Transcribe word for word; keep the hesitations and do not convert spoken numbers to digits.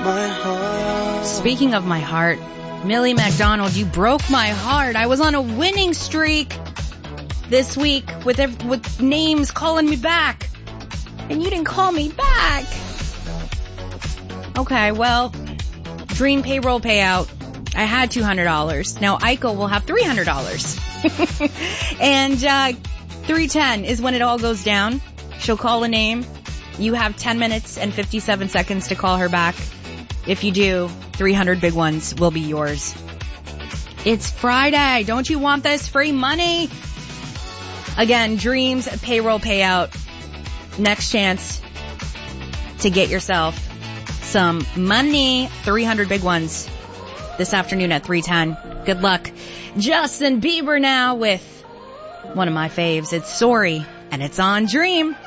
my heart. Speaking of my heart, Millie McDonald, you broke my heart. I was on a winning streak this week with ev- with names calling me back, and you didn't call me back. Okay, well, dream payroll payout. I had two hundred dollars. Now Aiko will have three hundred dollars. And uh three ten is when it all goes down. She'll call a name. You have ten minutes and fifty-seven seconds to call her back. If you do, three hundred big ones will be yours. It's Friday. Don't you want this free money? Again, Dreams payroll payout. Next chance to get yourself some money. three hundred big ones this afternoon at three ten. Good luck. Justin Bieber now with one of my faves. It's Sorry, and it's on Dream.